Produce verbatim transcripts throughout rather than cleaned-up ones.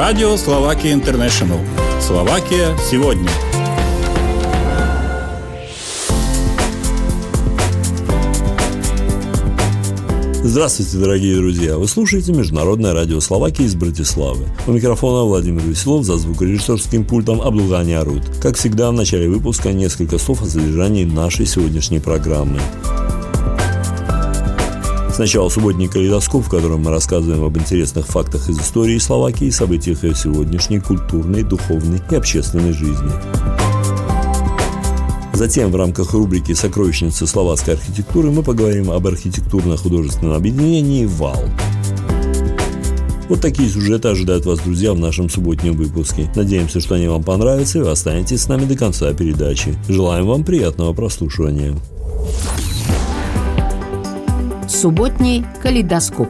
Радио Словакия Интернешнл. Словакия сегодня. Здравствуйте, дорогие друзья! Вы слушаете Международное радио Словакии из Братиславы. У микрофона Владимир Веселов, за звукорежиссерским пультом Абдулгани Арут. Как всегда, в начале выпуска несколько слов о содержании нашей сегодняшней программы. Сначала субботний калейдоскоп, в котором мы рассказываем об интересных фактах из истории Словакии и событиях ее сегодняшней культурной, духовной и общественной жизни. Затем в рамках рубрики «Сокровищницы словацкой архитектуры» мы поговорим об архитектурно-художественном объединении «ВАЛ». Вот такие сюжеты ожидают вас, друзья, в нашем субботнем выпуске. Надеемся, что они вам понравятся, и вы останетесь с нами до конца передачи. Желаем вам приятного прослушивания. Субботний калейдоскоп.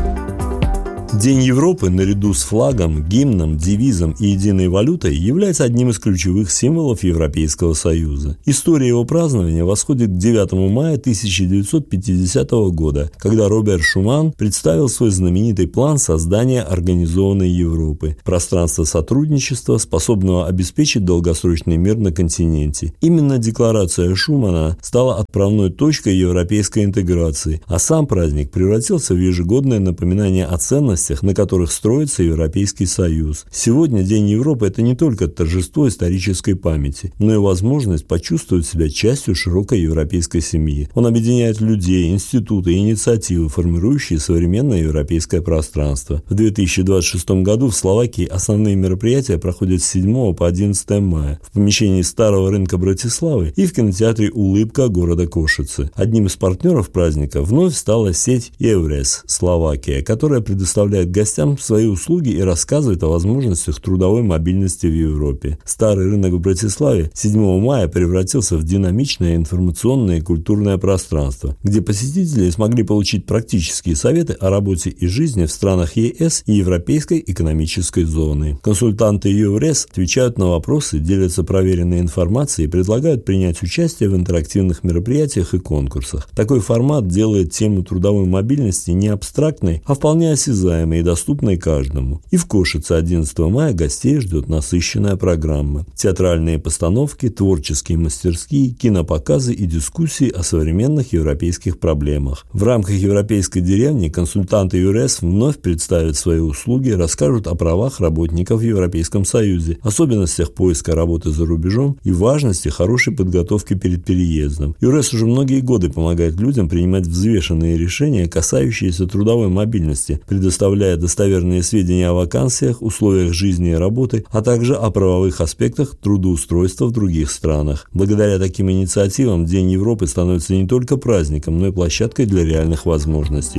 День Европы наряду с флагом, гимном, девизом и единой валютой является одним из ключевых символов Европейского Союза. История его празднования восходит к девятому мая тысяча девятьсот пятидесятого года, когда Роберт Шуман представил свой знаменитый план создания организованной Европы, пространства сотрудничества, способного обеспечить долгосрочный мир на континенте. Именно декларация Шумана стала отправной точкой европейской интеграции, а сам праздник превратился в ежегодное напоминание о ценностях, на которых строится Европейский Союз. Сегодня День Европы – это не только торжество исторической памяти, но и возможность почувствовать себя частью широкой европейской семьи. Он объединяет людей, институты и инициативы, формирующие современное европейское пространство. В две тысячи двадцать шестом году в Словакии основные мероприятия проходят с седьмого по одиннадцатое мая в помещении Старого рынка Братиславы и в кинотеатре «Улыбка» города Кошице. Одним из партнеров праздника вновь стала сеть Еврес Словакия, которая предоставляет гостям свои услуги и рассказывает о возможностях трудовой мобильности в Европе. Старый рынок в Братиславе седьмого мая превратился в динамичное информационное и культурное пространство, где посетители смогли получить практические советы о работе и жизни в странах ЕС и Европейской экономической зоны. Консультанты Еврес отвечают на вопросы, делятся проверенной информацией и предлагают принять участие в интерактивных мероприятиях и конкурсах. Такой формат делает тему трудовой мобильности не абстрактной, а вполне осязаемой и доступной каждому. И в Кошице одиннадцатого мая гостей ждет насыщенная программа. Театральные постановки, творческие мастерские, кинопоказы и дискуссии о современных европейских проблемах. В рамках Европейской деревни консультанты ЮРЕС вновь представят свои услуги, расскажут о правах работников в Европейском Союзе, особенностях поиска работы за рубежом и важности хорошей подготовки перед переездом. ЮРЕС уже многие годы помогает людям принимать взвешенные решения, касающиеся трудовой мобильности, предоставляя достоверные сведения о вакансиях, условиях жизни и работы, а также о правовых аспектах трудоустройства в других странах. Благодаря таким инициативам День Европы становится не только праздником, но и площадкой для реальных возможностей.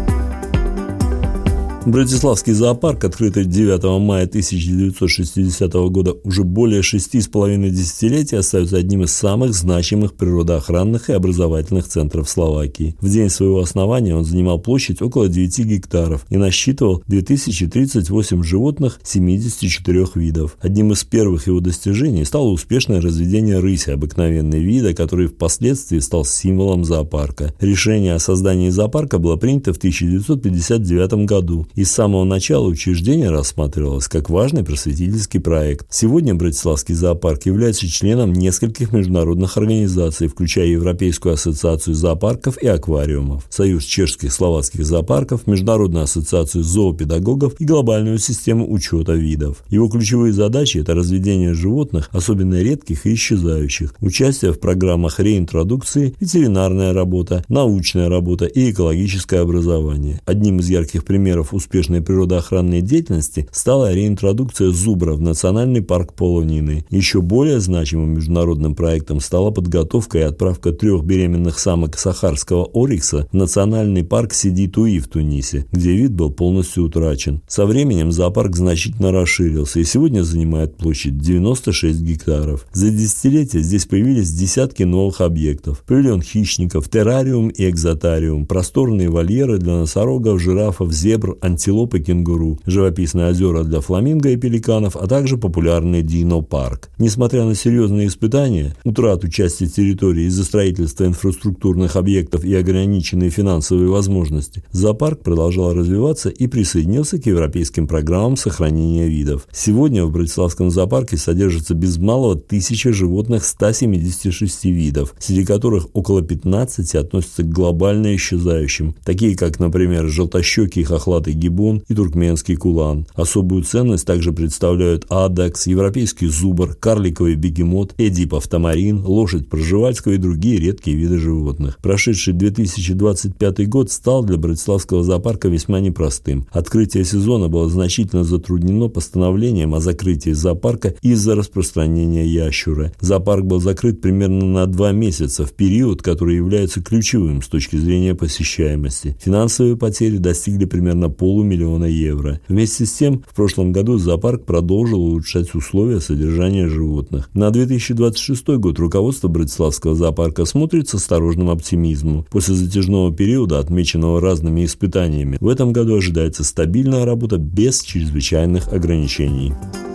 Братиславский зоопарк, открытый девятого мая тысяча девятьсот шестидесятого года, уже более шести с половиной десятилетий остается одним из самых значимых природоохранных и образовательных центров Словакии. В день своего основания он занимал площадь около девяти гектаров и насчитывал две тысячи тридцать восемь животных семидесяти четырёх видов. Одним из первых его достижений стало успешное разведение рыси, обыкновенной вида, который впоследствии стал символом зоопарка. Решение о создании зоопарка было принято в тысяча девятьсот пятьдесят девятом году. И с самого начала учреждение рассматривалось как важный просветительский проект. Сегодня Братиславский зоопарк является членом нескольких международных организаций, включая Европейскую ассоциацию зоопарков и аквариумов, Союз чешских словацких зоопарков, Международную ассоциацию зоопедагогов и глобальную систему учета видов. Его ключевые задачи – это разведение животных, особенно редких и исчезающих, участие в программах реинтродукции, ветеринарная работа, научная работа и экологическое образование. Одним из ярких примеров успешной природоохранной деятельности стала реинтродукция зубра в национальный парк Полонины. Еще более значимым международным проектом стала подготовка и отправка трех беременных самок сахарского орикса в национальный парк Сиди-Туи в Тунисе, где вид был полностью утрачен. Со временем зоопарк значительно расширился и сегодня занимает площадь девяносто шесть гектаров. За десятилетия здесь появились десятки новых объектов: павильон хищников, террариум и экзотариум, просторные вольеры для носорогов, жирафов, зебр, антилоп и кенгуру, живописные озера для фламинго и пеликанов, а также популярный Дино-парк. Несмотря на серьезные испытания, утрату части территории из-за строительства инфраструктурных объектов и ограниченные финансовые возможности, зоопарк продолжал развиваться и присоединился к европейским программам сохранения видов. Сегодня в Братиславском зоопарке содержится без малого тысяча животных ста семидесяти шести видов, среди которых около пятнадцати относятся к глобально исчезающим, такие как, например, желтощекий хохлатый гиббон и туркменский кулан. Особую ценность также представляют адакс, европейский зубр, карликовый бегемот, эдипов тамарин, лошадь пржевальского и другие редкие виды животных. Прошедший две тысячи двадцать пятый год стал для Братиславского зоопарка весьма непростым. Открытие сезона было значительно затруднено постановлением о закрытии зоопарка из-за распространения ящура. Зоопарк был закрыт примерно на два месяца, в период, который является ключевым с точки зрения посещаемости. Финансовые потери достигли примерно полумиллиона евро. Вместе с тем, в прошлом году зоопарк продолжил улучшать условия содержания животных. На две тысячи двадцать шестой год руководство Братиславского зоопарка смотрит с осторожным оптимизмом. После затяжного периода, отмеченного разными испытаниями, в этом году ожидается стабильная работа без чрезвычайных ограничений.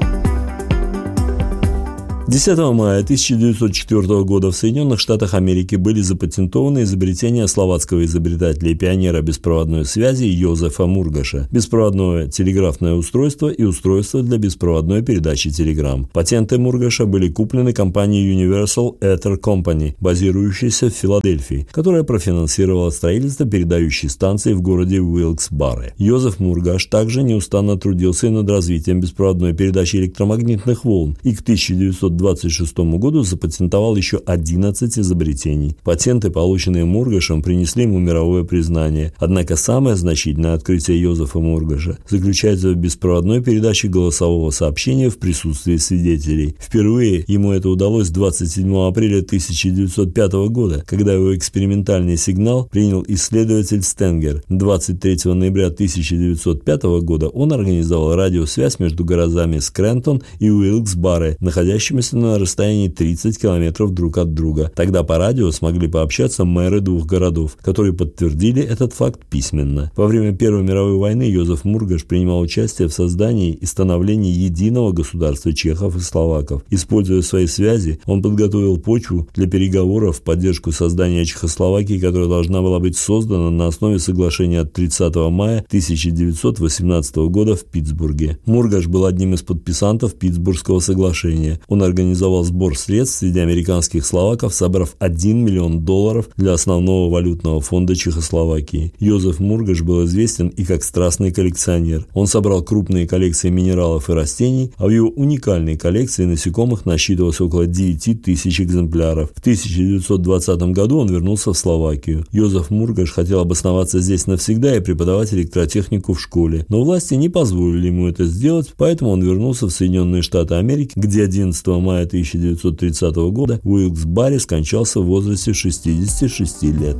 десятого мая тысяча девятьсот четвёртого года в Соединенных Штатах Америки были запатентованы изобретения словацкого изобретателя и пионера беспроводной связи Йозефа Мургаша, беспроводное телеграфное устройство и устройство для беспроводной передачи телеграмм. Патенты Мургаша были куплены компанией Universal Ether Company, базирующейся в Филадельфии, которая профинансировала строительство передающей станции в городе Уилкс-Барре. Йозеф Мургаш также неустанно трудился и над развитием беспроводной передачи электромагнитных волн и к тысяча девятьсот двадцать шестому году запатентовал еще одиннадцать изобретений. Патенты, полученные Мургашем, принесли ему мировое признание. Однако самое значительное открытие Йозефа Мургаша заключается в беспроводной передаче голосового сообщения в присутствии свидетелей. Впервые ему это удалось двадцать седьмого апреля тысяча девятьсот пятого года, когда его экспериментальный сигнал принял исследователь Стенгер. двадцать третьего ноября тысяча девятьсот пятого года он организовал радиосвязь между городами Скрэнтон и Уилкс-Барре, находящимися на расстоянии тридцать километров друг от друга. Тогда по радио смогли пообщаться мэры двух городов, которые подтвердили этот факт письменно. Во время Первой мировой войны Йозеф Мургаш принимал участие в создании и становлении единого государства чехов и словаков. Используя свои связи, он подготовил почву для переговоров в поддержку создания Чехословакии, которая должна была быть создана на основе соглашения от тридцатого мая тысяча девятьсот восемнадцатого года в Питтсбурге. Мургаш был одним из подписантов Питтсбургского соглашения. Он организовал сбор средств среди американских словаков, собрав один миллион долларов для основного валютного фонда Чехословакии. Йозеф Мургаш был известен и как страстный коллекционер. Он собрал крупные коллекции минералов и растений, а в его уникальной коллекции насекомых насчитывалось около девяти тысяч экземпляров. В тысяча девятьсот двадцатом году он вернулся в Словакию. Йозеф Мургаш хотел обосноваться здесь навсегда и преподавать электротехнику в школе, но власти не позволили ему это сделать, поэтому он вернулся в Соединенные Штаты Америки, где одиннадцатого мая тысяча девятьсот тридцатого года в Уилкс-Барре скончался в возрасте шестидесяти шести лет.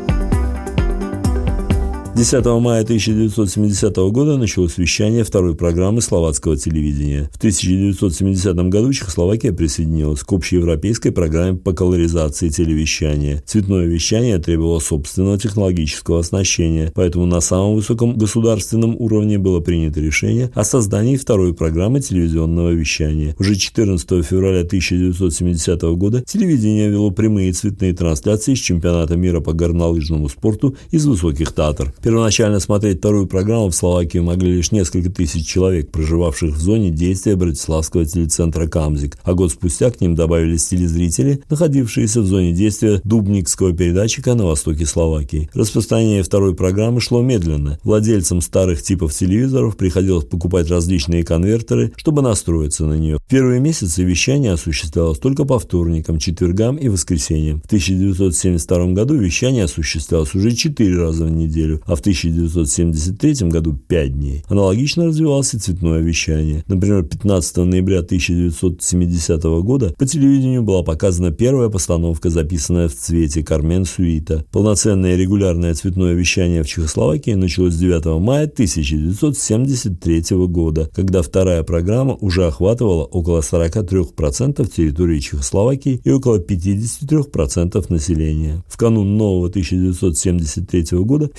десятого мая тысяча девятьсот семидесятого года началось вещание второй программы словацкого телевидения. В тысяча девятьсот семидесятом году Чехословакия присоединилась к общеевропейской программе по колоризации телевещания. Цветное вещание требовало собственного технологического оснащения, поэтому на самом высоком государственном уровне было принято решение о создании второй программы телевизионного вещания. Уже четырнадцатого февраля тысяча девятьсот семидесятого года телевидение вело прямые цветные трансляции с чемпионата мира по горнолыжному спорту из Высоких Татар. Первоначально смотреть вторую программу в Словакии могли лишь несколько тысяч человек, проживавших в зоне действия Братиславского телецентра «Камзик», а год спустя к ним добавились телезрители, находившиеся в зоне действия дубникского передатчика на востоке Словакии. Распространение второй программы шло медленно. Владельцам старых типов телевизоров приходилось покупать различные конвертеры, чтобы настроиться на нее. В первые месяцы вещание осуществлялось только по вторникам, четвергам и воскресеньям. В тысяча девятьсот семьдесят втором году вещание осуществлялось уже четыре раза в неделю, а в тысяча девятьсот семьдесят третьем году пять дней. Аналогично развивалось и цветное вещание. Например, пятнадцатого ноября тысяча девятьсот семидесятого года по телевидению была показана первая постановка, записанная в цвете «Кармен Сюита». Полноценное регулярное цветное вещание в Чехословакии началось с девятого мая тысяча девятьсот семьдесят третьего года, когда вторая программа уже охватывала около сорока трёх процентов территории Чехословакии и около пятидесяти трёх процентов населения. В канун нового тысяча девятьсот семьдесят третьего года впервые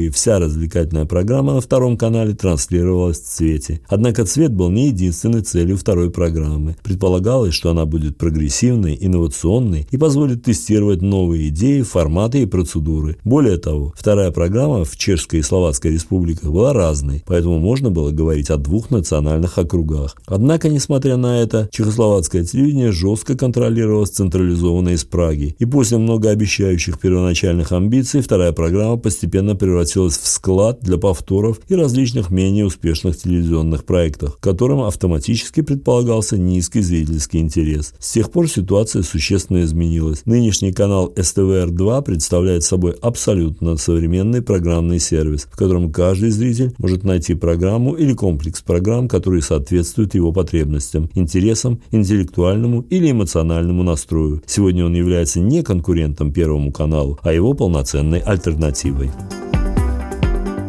Впервые вся развлекательная программа на втором канале транслировалась в цвете. Однако цвет был не единственной целью второй программы. Предполагалось, что она будет прогрессивной, инновационной и позволит тестировать новые идеи, форматы и процедуры. Более того, вторая программа в Чешской и Словацкой республиках была разной, поэтому можно было говорить о двух национальных округах. Однако, несмотря на это, чехословацкое телевидение жестко контролировалось централизованно из Праги. И после многообещающих первоначальных амбиций вторая программа постепенно превратилась в склад для повторов и различных менее успешных телевизионных проектов, которым автоматически предполагался низкий зрительский интерес. С тех пор ситуация существенно изменилась. Нынешний канал эс тэ вэ эр два представляет собой абсолютно современный программный сервис, в котором каждый зритель может найти программу или комплекс программ, которые соответствуют его потребностям, интересам, интеллектуальному или эмоциональному настрою. Сегодня он является не конкурентом Первому каналу, а его полноценной альтернативой.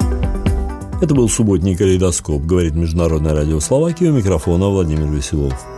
Это был субботний калейдоскоп, говорит Международное радио Словакии, у микрофона Владимир Веселов.